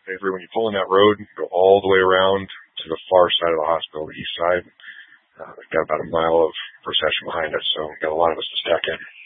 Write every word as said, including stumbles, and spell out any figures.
Avery, when you pull in that road, go all the way around to the far side of the hospital, the east side. Uh, we've got about a mile of procession behind us, so we've got a lot of us to stack in.